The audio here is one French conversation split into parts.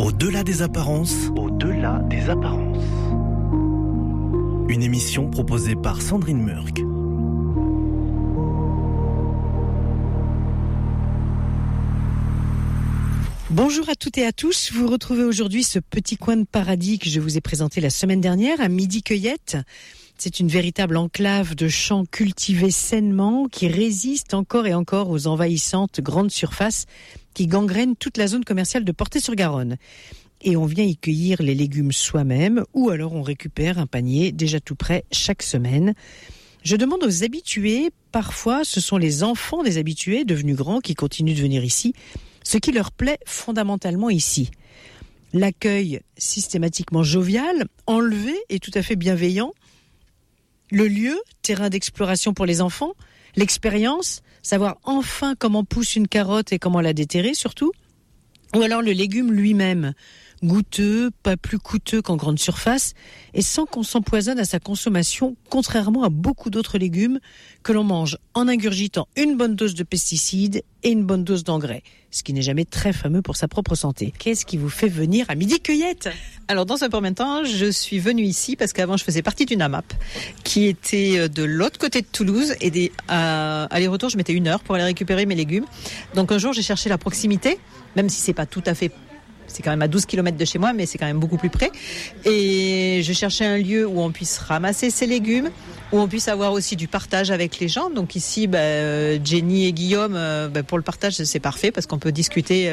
Au-delà des apparences. Au-delà des apparences. Une émission proposée par Sandrine Murk. Bonjour à toutes et à tous. Vous retrouvez aujourd'hui ce petit coin de paradis que je vous ai présenté la semaine dernière à Midi Cueillette. C'est une véritable enclave de champs cultivés sainement qui résiste encore et encore aux envahissantes grandes surfaces qui gangrènent toute la zone commerciale de Portet-sur-Garonne. Et on vient y cueillir les légumes soi-même ou alors on récupère un panier déjà tout prêt chaque semaine. Je demande aux habitués, parfois ce sont les enfants des habitués devenus grands qui continuent de venir ici, ce qui leur plaît fondamentalement ici. L'accueil systématiquement jovial, enlevé et tout à fait bienveillant. Le lieu, terrain d'exploration pour les enfants. L'expérience, savoir enfin comment pousse une carotte et comment la déterrer surtout. Ou alors le légume lui-même, goûteux, pas plus coûteux qu'en grande surface, et sans qu'on s'empoisonne à sa consommation, contrairement à beaucoup d'autres légumes que l'on mange en ingurgitant une bonne dose de pesticides et une bonne dose d'engrais, ce qui n'est jamais très fameux pour sa propre santé. Qu'est-ce qui vous fait venir à Midi Cueillette ? Alors, dans un premier temps, je suis venue ici parce qu'avant, je faisais partie d'une AMAP qui était de l'autre côté de Toulouse et aller-retour, je mettais 1 heure pour aller récupérer mes légumes. Donc, un jour, j'ai cherché la proximité, même si c'est pas tout à fait. C'est quand même à 12 km de chez moi, mais c'est quand même beaucoup plus près. Et je cherchais un lieu où on puisse ramasser ces légumes, où on puisse avoir aussi du partage avec les gens. Donc ici, Jenny et Guillaume, pour le partage, c'est parfait parce qu'on peut discuter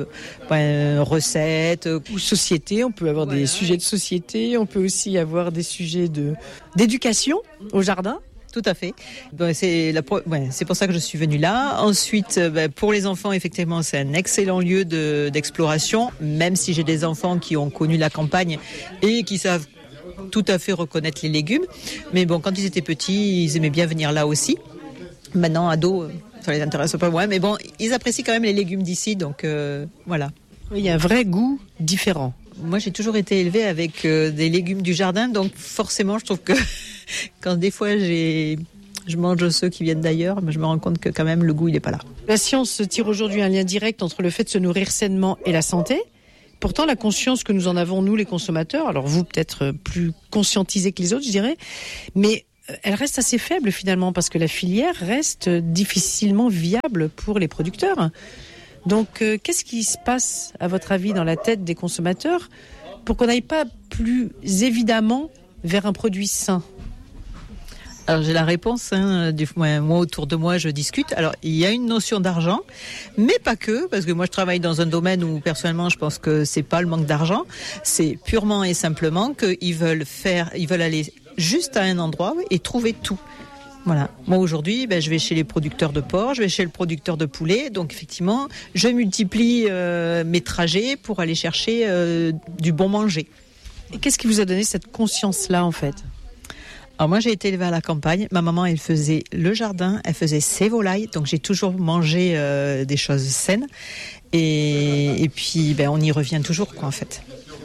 recettes. Ou société, on peut avoir des sujets de société, on peut aussi avoir des sujets d'éducation au jardin. Tout à fait. C'est pour ça que je suis venue là. Ensuite, pour les enfants, effectivement, c'est un excellent lieu d'exploration, même si j'ai des enfants qui ont connu la campagne et qui savent tout à fait reconnaître les légumes. Mais bon, quand ils étaient petits, ils aimaient bien venir là aussi. Maintenant, ados, ça les intéresse pas moins. Mais bon, ils apprécient quand même les légumes d'ici, donc voilà. Il y a un vrai goût différent. Moi, j'ai toujours été élevée avec des légumes du jardin, donc forcément, je trouve que quand des fois je mange ceux qui viennent d'ailleurs, je me rends compte que quand même le goût il est pas là. La science tire aujourd'hui un lien direct entre le fait de se nourrir sainement et la santé. Pourtant, la conscience que nous en avons, nous les consommateurs, alors vous peut-être plus conscientisés que les autres, je dirais, mais elle reste assez faible finalement parce que la filière reste difficilement viable pour les producteurs. Donc, qu'est-ce qui se passe, à votre avis, dans la tête des consommateurs pour qu'on n'aille pas plus évidemment vers un produit sain ? Alors j'ai la réponse, moi autour de moi je discute. Alors il y a une notion d'argent, mais pas que, parce que moi je travaille dans un domaine où personnellement je pense que c'est pas le manque d'argent, c'est purement et simplement qu'ils veulent aller juste à un endroit et trouver tout. Voilà. Moi aujourd'hui, je vais chez les producteurs de porc, je vais chez le producteur de poulet, donc effectivement je multiplie mes trajets pour aller chercher du bon manger. Et qu'est-ce qui vous a donné cette conscience-là en fait ? Alors moi j'ai été élevée à la campagne, ma maman elle faisait le jardin, elle faisait ses volailles, donc j'ai toujours mangé des choses saines et puis on y revient toujours quoi en fait.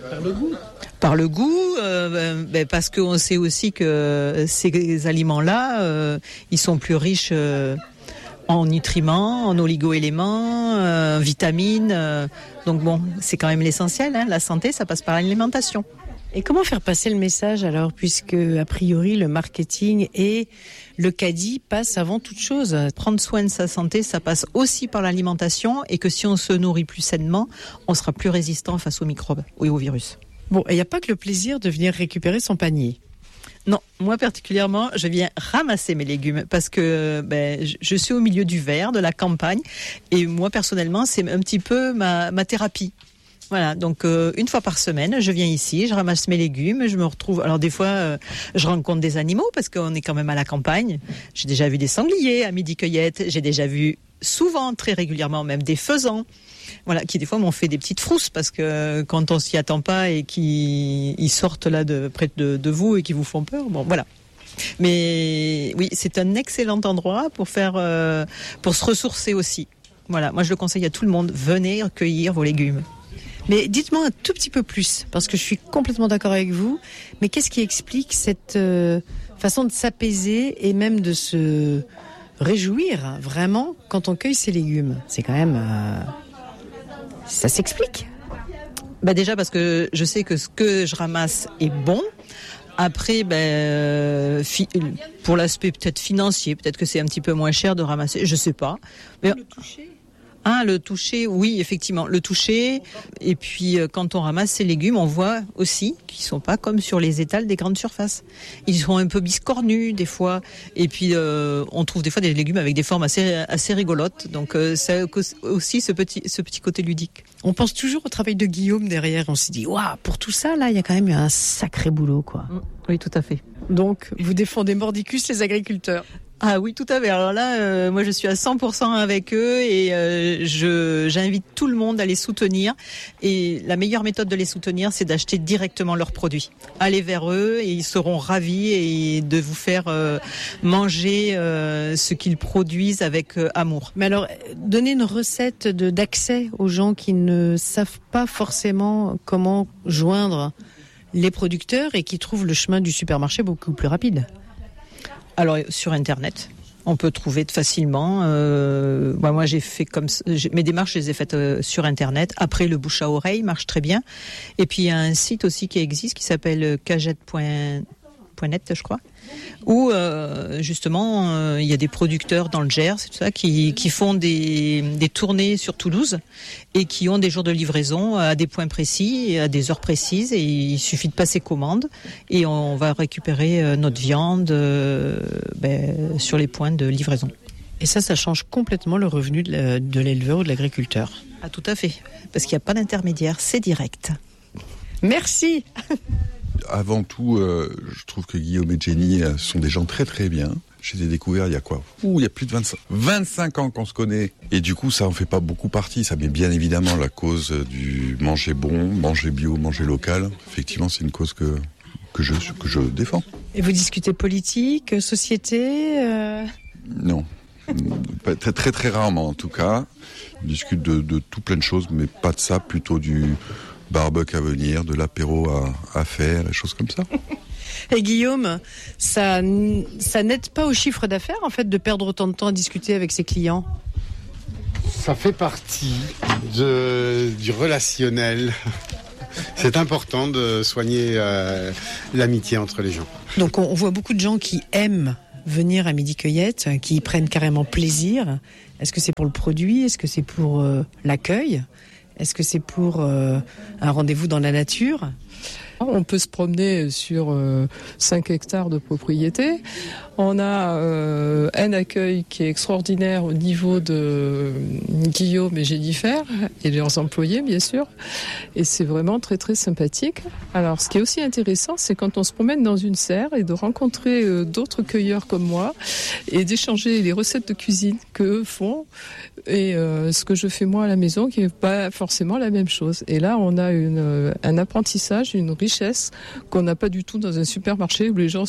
Par le goût, parce qu'on sait aussi que ces aliments-là, ils sont plus riches en nutriments, en oligo-éléments, vitamines, donc bon, c'est quand même l'essentiel, la santé ça passe par l'alimentation. Et comment faire passer le message alors, puisque a priori le marketing et le caddie passent avant toute chose ? Prendre soin de sa santé, ça passe aussi par l'alimentation et que si on se nourrit plus sainement, on sera plus résistant face aux microbes et aux virus. Bon, il n'y a pas que le plaisir de venir récupérer son panier. Non, moi particulièrement, je viens ramasser mes légumes parce que je suis au milieu du vert, de la campagne et moi personnellement, c'est un petit peu ma thérapie. Voilà, donc une fois par semaine, je viens ici, je ramasse mes légumes, je me retrouve. Alors des fois, je rencontre des animaux parce qu'on est quand même à la campagne. J'ai déjà vu des sangliers à Midi Cueillette, j'ai déjà vu souvent, très régulièrement même des faisans. Voilà, qui des fois m'ont fait des petites frousses parce que quand on s'y attend pas et qu'ils sortent là de près de vous et qui vous font peur, bon voilà. Mais oui, c'est un excellent endroit pour se ressourcer aussi. Voilà, moi je le conseille à tout le monde, venez cueillir vos légumes. Mais dites-moi un tout petit peu plus, parce que je suis complètement d'accord avec vous, mais qu'est-ce qui explique cette façon de s'apaiser et même de se réjouir vraiment quand on cueille ses légumes ? C'est quand même... ça s'explique ? Déjà parce que je sais que ce que je ramasse est bon. Après, pour l'aspect peut-être financier, peut-être que c'est un petit peu moins cher de ramasser, je sais pas. Mais le toucher. Le toucher, oui, effectivement, le toucher. Et puis, quand on ramasse ces légumes, on voit aussi qu'ils sont pas comme sur les étals des grandes surfaces. Ils sont un peu biscornus, des fois. Et puis, on trouve des fois des légumes avec des formes assez rigolotes. Donc, c'est aussi ce petit côté ludique. On pense toujours au travail de Guillaume derrière. On s'est dit, waouh, pour tout ça, là, il y a quand même un sacré boulot, quoi. Oui, tout à fait. Donc, vous défendez mordicus les agriculteurs. Ah oui, tout à fait. Alors là, moi je suis à 100% avec eux et j'invite tout le monde à les soutenir. Et la meilleure méthode de les soutenir, c'est d'acheter directement leurs produits. Allez vers eux et ils seront ravis et de vous faire manger ce qu'ils produisent avec amour. Mais alors, donnez une recette d'accès aux gens qui ne savent pas forcément comment joindre les producteurs et qui trouvent le chemin du supermarché beaucoup plus rapide. Alors sur Internet, on peut trouver facilement. Moi, j'ai fait mes démarches, je les ai faites sur Internet. Après, le bouche à oreille marche très bien. Et puis il y a un site aussi qui existe qui s'appelle cagette.net, je crois, où justement il y a des producteurs dans le Gers, tout ça, qui font des tournées sur Toulouse et qui ont des jours de livraison à des points précis et à des heures précises. Et il suffit de passer commande et on va récupérer notre viande sur les points de livraison. Et ça change complètement le revenu de l'éleveur ou de l'agriculteur. Ah, tout à fait, parce qu'il n'y a pas d'intermédiaire, c'est direct. Merci. Avant tout, je trouve que Guillaume et Jenny sont des gens très très bien. Je les ai découverts il y a quoi ? Il y a plus de 25 ans qu'on se connaît. Et du coup, ça en fait pas beaucoup partie. Ça met bien évidemment la cause du manger bon, manger bio, manger local. Effectivement, c'est une cause que je défends. Et vous discutez politique, société Non. Très, très très rarement en tout cas. On discute de tout plein de choses, mais pas de ça, plutôt du barbecue à venir, de l'apéro à faire, des choses comme ça. Et Guillaume, ça n'aide pas au chiffre d'affaires en fait de perdre autant de temps à discuter avec ses clients ? Ça fait partie du relationnel. C'est important de soigner l'amitié entre les gens. Donc on voit beaucoup de gens qui aiment venir à Midi Cueillette, qui y prennent carrément plaisir. Est-ce que c'est pour le produit ? Est-ce que c'est pour l'accueil ? Est-ce que c'est pour un rendez-vous dans la nature ? On peut se promener sur 5 hectares de propriété. On a un accueil qui est extraordinaire au niveau de Guillaume et Jennifer et leurs employés, bien sûr. Et c'est vraiment très, très sympathique. Alors, ce qui est aussi intéressant, c'est quand on se promène dans une serre et de rencontrer d'autres cueilleurs comme moi et d'échanger les recettes de cuisine qu'eux font et ce que je fais moi à la maison qui n'est pas forcément la même chose. Et là, on a un apprentissage, une richesse qu'on n'a pas du tout dans un supermarché où les gens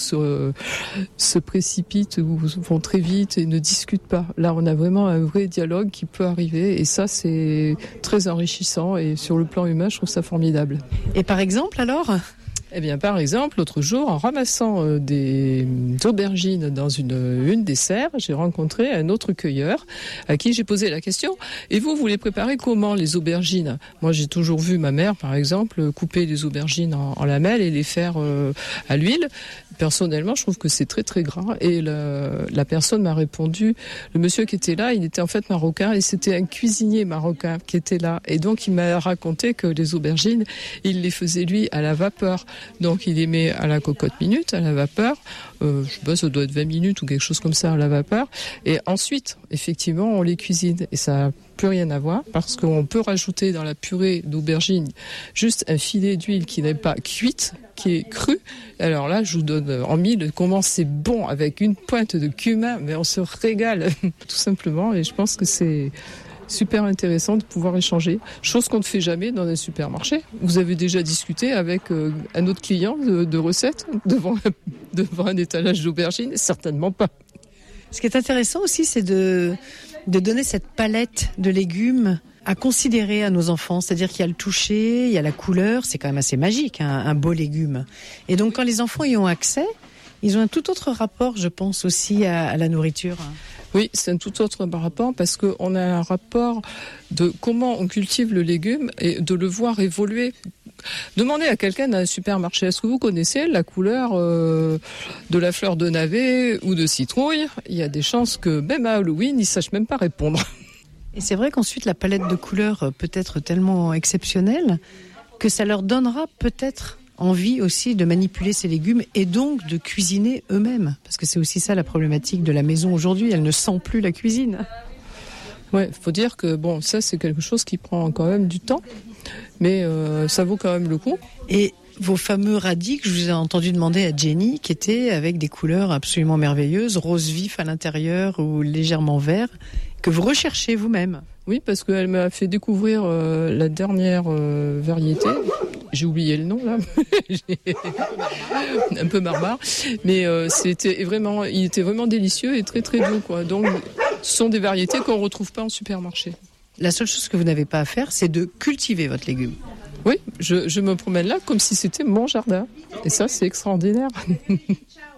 se précipitent ou vont très vite et ne discutent pas. Là, on a vraiment un vrai dialogue qui peut arriver et ça, c'est très enrichissant et sur le plan humain, je trouve ça formidable. Et par exemple, alors ? Eh bien, par exemple, l'autre jour, en ramassant des aubergines dans une des serres, j'ai rencontré un autre cueilleur à qui j'ai posé la question « Et vous les préparez comment, les aubergines ?» Moi, j'ai toujours vu ma mère, par exemple, couper les aubergines en lamelles et les faire à l'huile. Personnellement, je trouve que c'est très, très gras. Et la personne m'a répondu, le monsieur qui était là, il était en fait marocain et c'était un cuisinier marocain qui était là. Et donc, il m'a raconté que les aubergines, il les faisait, lui, à la vapeur. Donc il les met à la cocotte minute, à la vapeur, je sais pas, ça doit être 20 minutes ou quelque chose comme ça à la vapeur. Et ensuite, effectivement, on les cuisine. Et ça n'a plus rien à voir parce qu'on peut rajouter dans la purée d'aubergine juste un filet d'huile qui n'est pas cuite, qui est cru. Alors là, je vous donne en mille comment c'est bon avec une pointe de cumin, mais on se régale tout simplement. Et je pense que c'est super intéressant de pouvoir échanger, chose qu'on ne fait jamais dans un supermarché. Vous avez déjà discuté avec un autre client de recettes devant un étalage d'aubergines ? Certainement pas. Ce qui est intéressant aussi, c'est de donner cette palette de légumes à considérer à nos enfants. C'est-à-dire qu'il y a le toucher, il y a la couleur, c'est quand même assez magique, un beau légume. Et donc quand les enfants y ont accès, Ils ont un tout autre rapport, je pense, aussi à la nourriture. Oui, c'est un tout autre rapport parce qu'on a un rapport de comment on cultive le légume et de le voir évoluer. Demandez à quelqu'un dans un supermarché, est-ce que vous connaissez la couleur de la fleur de navet ou de citrouille ? Il y a des chances que même à Halloween, ils ne sachent même pas répondre. Et c'est vrai qu'ensuite, la palette de couleurs peut être tellement exceptionnelle que ça leur donnera peut-être envie aussi de manipuler ces légumes et donc de cuisiner eux-mêmes. Parce que c'est aussi ça la problématique de la maison aujourd'hui, elle ne sent plus la cuisine. Ouais, faut dire que bon, ça c'est quelque chose qui prend quand même du temps, mais ça vaut quand même le coup. Et vos fameux radis que je vous ai entendu demander à Jenny, qui étaient avec des couleurs absolument merveilleuses, rose vif à l'intérieur ou légèrement vert, que vous recherchez vous-même. Oui, parce qu'elle m'a fait découvrir la dernière variété. J'ai oublié le nom là, un peu barbare, mais il était vraiment délicieux et très très doux quoi. Donc, ce sont des variétés qu'on retrouve pas en supermarché. La seule chose que vous n'avez pas à faire, c'est de cultiver votre légume. Oui, je me promène là comme si c'était mon jardin, et ça c'est extraordinaire.